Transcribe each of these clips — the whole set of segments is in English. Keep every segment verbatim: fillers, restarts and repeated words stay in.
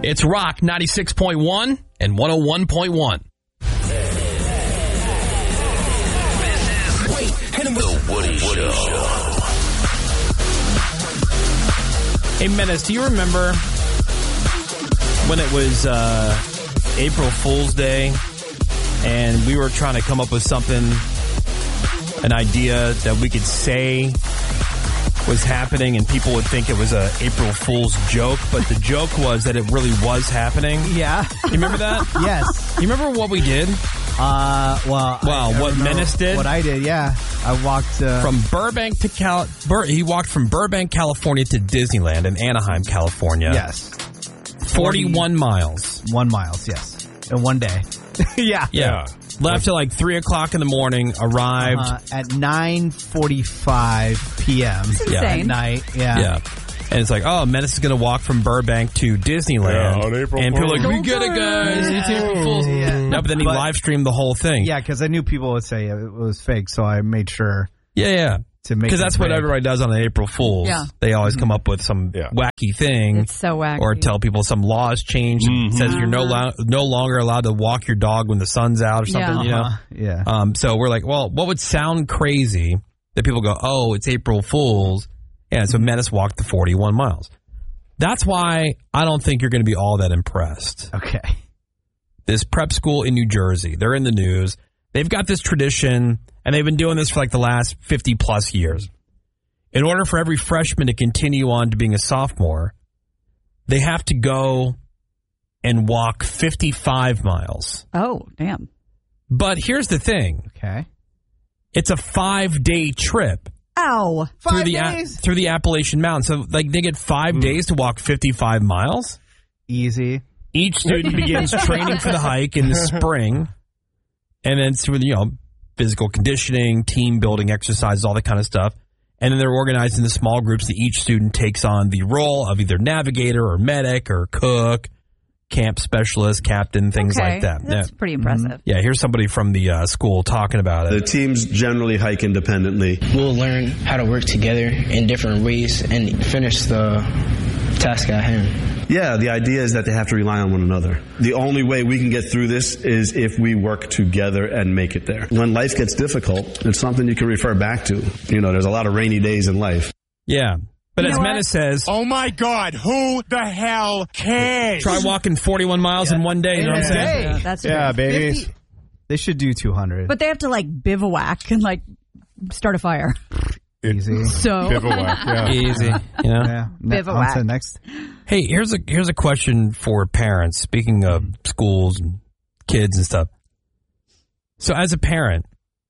It's Rock ninety-six point one and one oh one point one. The Woody Show. Hey, Menace, do you remember when it was uh, April Fool's Day and we were trying to come up with something, an idea that we could say was happening and people would think it was a April Fool's joke, but the joke was that it really was happening? Yeah. You remember that? Yes. You remember what we did? Uh, well, Wow, I, I what Menace did? What I did, yeah. I walked uh, From Burbank to Cal... Bur- he walked from Burbank, California to Disneyland in Anaheim, California. Yes. forty-one miles. One miles, yes. In one day. yeah. Yeah. Left at like three o'clock in the morning, arrived. Uh, at nine forty-five p.m. That's Yeah. insane. at night. Yeah. Yeah. And it's like, oh, Menace is going to walk from Burbank to Disneyland. Yeah, on April and people are like, we Fool's. get it, guys. It's April Fool's. Yeah. No, but then he But- live streamed the whole thing. Yeah, because I knew people would say it was fake, so I made sure Yeah, yeah. to make Because it that's what fake. everybody does on an April Fool's. Yeah. They always come up with some Yeah. wacky thing. It's so wacky. Or tell people some law has changed. Mhm. It says you're no, lo- no longer allowed to walk your dog when the sun's out or something, Yeah. you know? Uh-huh. Yeah. Um, so we're like, well, what would sound crazy that people go, oh, it's April Fool's? Yeah, so Menace walked the forty-one miles. That's why I don't think you're going to be all that impressed. Okay. This prep school in New Jersey, they're in the news. They've got this tradition, and they've been doing this for like the last fifty plus years. In order for every freshman to continue on to being a sophomore, they have to go and walk fifty-five miles. Oh, damn. But here's the thing. Okay. It's a five-day trip. Ow. through Five the A- days? through the Appalachian Mountains. So like they get five days to walk fifty-five miles. Easy. Each student begins training for the hike in the spring, and then through you know physical conditioning, team building exercises, all that kind of stuff. And then they're organized into small groups that each student takes on the role of either navigator or medic or cook, camp specialist, captain, things Okay. like that. That's yeah. pretty impressive. Yeah, here's somebody from the uh, school talking about The it. teams generally hike independently. We'll learn how to work together in different ways and finish the task at hand. Yeah, the idea is that they have to rely on one another. The only way we can get through this is if we work together and make it there. When life gets difficult, it's something you can refer back to. You know, there's a lot of rainy days in life. Yeah. But You as know Menace says, Oh my God, who the hell cares? try walking forty-one miles in one day. You know what I'm saying? Hey. Yeah, that's Yeah, true. baby. fifty They should do two hundred. But they have to like bivouac and like start a fire. Easy. So Bivouac, yeah. Easy, you know. Yeah. Ne- Bivouac. on to the next. Hey, here's a here's a question for parents. Speaking of schools and kids and stuff. So, as a parent,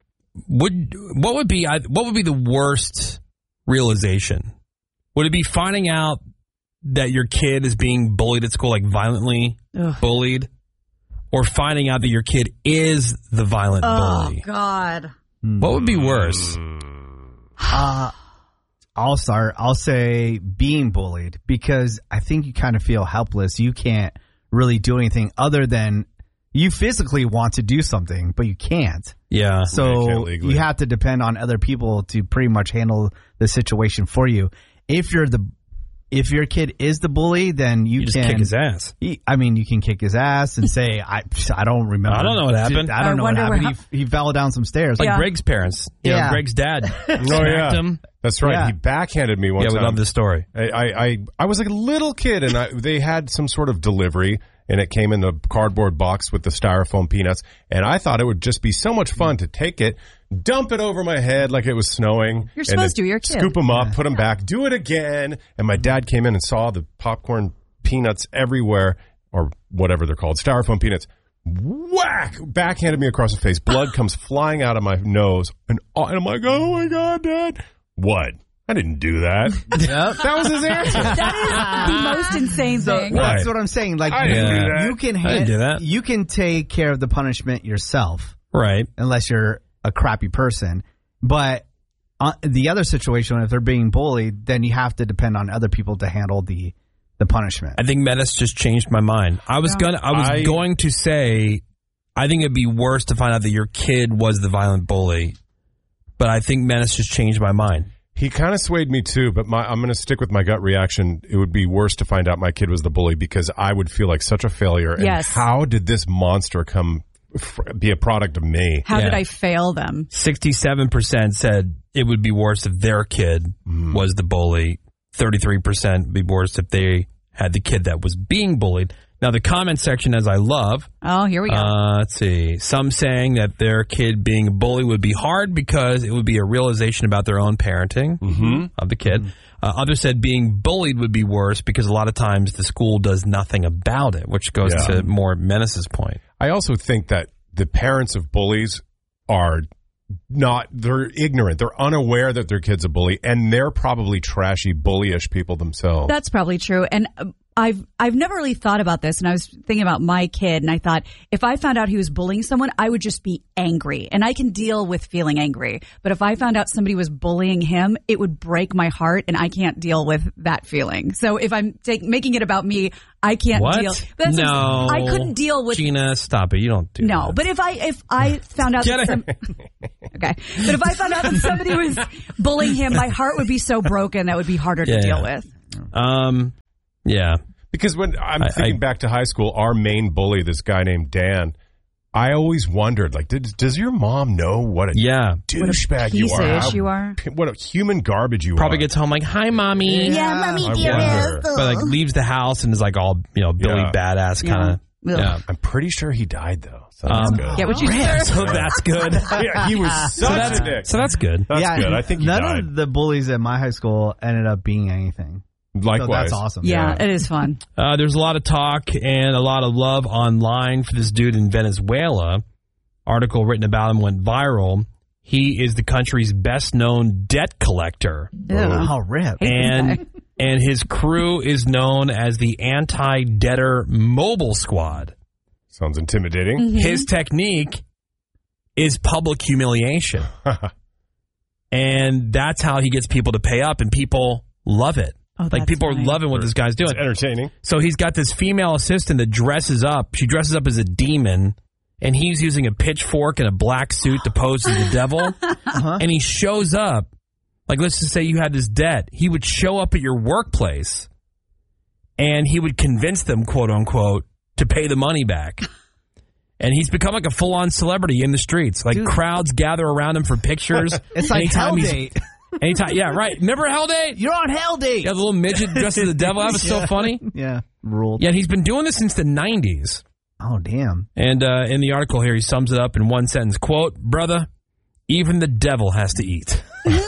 would what would be what would be the worst realization? Would it be finding out that your kid is being bullied at school, like violently Ugh. bullied, or finding out that your kid is the violent Oh bully? God. What would be worse? Uh, I'll start. I'll say being bullied because I think you kind of feel helpless. You can't really do anything other than you physically want to do something, but you can't. Yeah. Yeah, you So can't legally. you have to depend on other people to pretty much handle the situation for you. If you're the if your kid is the bully, then you, You just can kick his ass. He, I mean, you can kick his ass and say, "I, I don't remember. I don't know what happened. I don't I know what wonder what happened. He, he fell down some stairs." Like Yeah. Greg's parents. You know, Yeah. Greg's dad. Oh, smacked yeah. him. That's right. Yeah. He backhanded me one Yeah, we time. love this story. I, I, I, I was like a little kid, and I, they had some sort of delivery, and it came in the cardboard box with the styrofoam peanuts, and I thought it would just be so much fun to take it, dump it over my head like it was snowing. You're and supposed then to. You're a kid. Scoop them up, put them back, do it again. And my dad came in and saw the popcorn peanuts everywhere, or whatever they're called, styrofoam peanuts. Whack! Backhanded me across the face. Blood comes flying out of my nose, and, and I'm like, oh my God, Dad. What? I didn't do that. Yep. That was his answer. That is the most insane thing. Right. That's what I'm saying. Like I didn't do you, that. you can I hand, didn't do that. you can take care of the punishment yourself, Right. unless you're a crappy person. But uh, the other situation, if they're being bullied, then you have to depend on other people to handle the the punishment. I think Menace just changed my mind. I was Yeah. gonna I was I- going to say I think it'd be worse to find out that your kid was the violent bully. But I think Menace just changed my mind. He kind of swayed me too, but my, I'm going to stick with my gut reaction. It would be worse to find out my kid was the bully because I would feel like such a failure. And Yes. how did this monster come f- be a product of me? How Yeah. did I fail them? sixty-seven percent said it would be worse if their kid Mm. was the bully. thirty-three percent would be worse if they had the kid that was being bullied. Now, the comment section, as I love, Oh, here we go. uh, let's see, some saying that their kid being a bully would be hard because it would be a realization about their own parenting Mm-hmm. of the kid. Uh, others said being bullied would be worse because a lot of times the school does nothing about it, which goes Yeah. to more Menace's point. I also think that the parents of bullies are not, they're ignorant. They're unaware that their kid's a bully, and they're probably trashy, bullyish people themselves. That's probably true. And um, I've I've never really thought about this, and I was thinking about my kid, and I thought if I found out he was bullying someone, I would just be angry, and I can deal with feeling angry. But if I found out somebody was bullying him, it would break my heart, and I can't deal with that feeling. So if I'm take, making it about me, I can't What? deal. That's No. I couldn't deal with. Gina, stop it. You don't do No, that. but if I if I found out Get that some, okay, but if I found out that somebody was bullying him, my heart would be so broken that would be harder to Yeah. deal with. Um, yeah. Because when I'm I- thinking I- back to high school, our main bully, this guy named Dan, I always wondered, like, did, does your mom know what a Yeah. douchebag you piece are? of How- ish you are. What a human garbage you Probably are. gets home like, hi, mommy. Yeah, mommy, I wonder. But like leaves the house and is like all, you know, Billy Yeah. badass kind of. Ugh. Yeah. I'm pretty sure he died, though. So that's Um, good. Get what you So that's good. yeah, he was So such that's, a dick. so that's good. That's yeah, good. I think he none died. of the bullies at my high school ended up being anything. Likewise. So that's awesome. Yeah, it is fun. Uh, there's a lot of talk and a lot of love online for this dude in Venezuela. Article written about him went viral. He is the country's best known debt collector. Ew. Oh, rip. And and his crew is known as the Anti-Debtor Mobile Squad. Sounds intimidating. Mm-hmm. His technique is public humiliation. And that's how he gets people to pay up, and people love it. Oh, like, that's people are nice. loving what this guy's doing. It's entertaining. So he's got this female assistant that dresses up. She dresses up as a demon, and he's using a pitchfork and a black suit to pose as the devil. Uh-huh. And he shows up. Like, let's just say you had this debt. He would show up at your workplace, and he would convince them, quote unquote, to pay the money back. And he's become like a full-on celebrity in the streets. Like, Dude. crowds gather around him for pictures. It's like Anytime Hell he's- Date. Anytime, yeah, right. Remember Hell Date? You're on Hell Date. Yeah, the little midget dressed as the devil. That was so Yeah. funny. Yeah, ruled. Yeah, he's been doing this since the nineties. Oh, damn. And uh, in the article here, he sums it up in one sentence. Quote, brother, even the devil has to eat.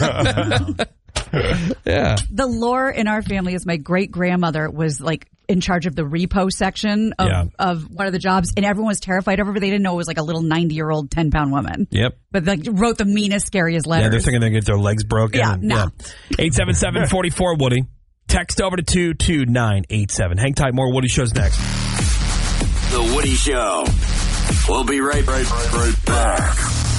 Yeah. The lore in our family is my great grandmother was like in charge of the repo section of, Yeah. of one of the jobs, and everyone was terrified of her, but they didn't know it was like a little ninety year old ten pound woman. Yep. But like wrote the meanest, scariest letters. Yeah, they're thinking they get their legs broken. Yeah, and- no. eight seven seven, four four, Woody. Text over to two two nine eight seven. Hang tight, more Woody Show's next. The Woody Show. We'll be right, right, right back.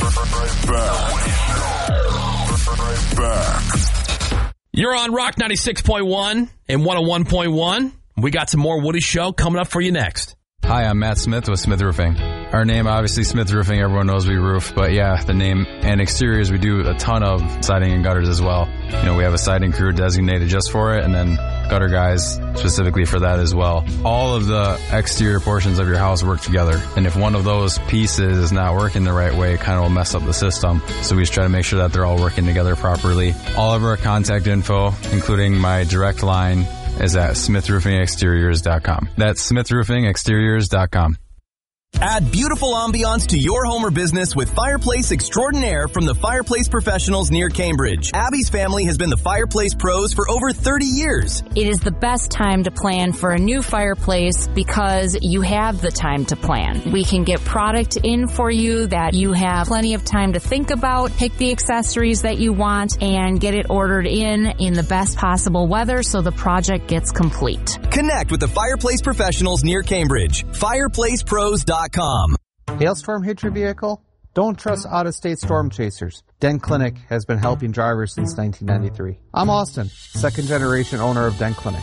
Back. Back. You're on Rock ninety-six point one and one oh one point one. We got some more Woody Show coming up for you next. Hi, I'm Matt Smith with Smith Roofing. Our name, obviously Smith Roofing, everyone knows we roof, but yeah, the name and exteriors, we do a ton of siding and gutters as well. You know, we have a siding crew designated just for it, and then gutter guys specifically for that as well. All of the exterior portions of your house work together, and if one of those pieces is not working the right way, it kind of will mess up the system. So we just try to make sure that they're all working together properly. All of our contact info, including my direct line, is at smith roofing exteriors dot com. That's smith roofing exteriors dot com. Add beautiful ambiance to your home or business with Fireplace Extraordinaire from the Fireplace Professionals near Cambridge. Abby's family has been the Fireplace Pros for over thirty years. It is the best time to plan for a new fireplace because you have the time to plan. We can get product in for you that you have plenty of time to think about, pick the accessories that you want, and get it ordered in in the best possible weather so the project gets complete. Connect with the Fireplace Professionals near Cambridge. fireplace pros dot com. Hailstorm hit your vehicle? Don't trust out-of-state storm chasers. Dent Clinic has been helping drivers since nineteen ninety-three. I'm Austin, second-generation owner of Dent Clinic.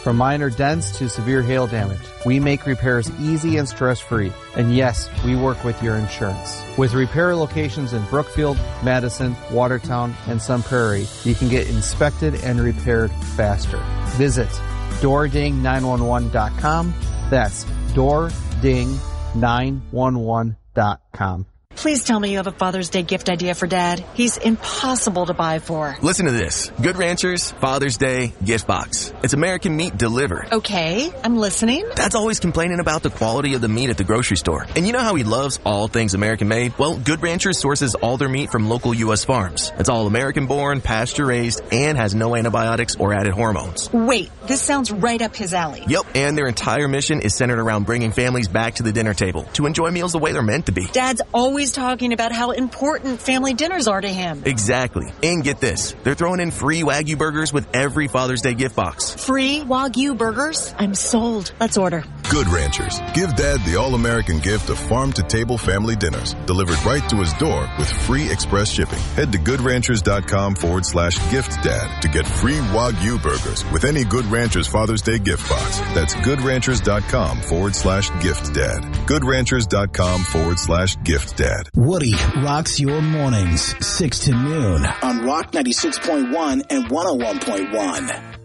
From minor dents to severe hail damage, we make repairs easy and stress-free. And yes, we work with your insurance. With repair locations in Brookfield, Madison, Watertown, and Sun Prairie, you can get inspected and repaired faster. Visit door ding nine one one dot com. That's door ding nine one one dot com. Please tell me you have a Father's Day gift idea for Dad. He's impossible to buy for. Listen to this. Good Ranchers, Father's Day, gift box. It's American meat delivered. Okay, I'm listening. Dad's always complaining about the quality of the meat at the grocery store. And you know how he loves all things American made? Well, Good Ranchers sources all their meat from local U S farms. It's all American born, pasture raised, and has no antibiotics or added hormones. Wait, this sounds right up his alley. Yep, and their entire mission is centered around bringing families back to the dinner table to enjoy meals the way they're meant to be. Dad's always talking about how important family dinners are to him. Exactly. And get this, they're throwing in free Wagyu burgers with every Father's Day gift box. Free Wagyu burgers? I'm sold. Let's order. Good Ranchers. Give Dad the all-American gift of farm-to-table family dinners delivered right to his door with free express shipping. Head to goodranchers.com forward slash gift dad to get free Wagyu burgers with any Good Ranchers Father's Day gift box. That's goodranchers.com forward slash gift dad. goodranchers.com forward slash gift dad. Woody rocks your mornings, six to noon on Rock ninety-six point one and one oh one point one.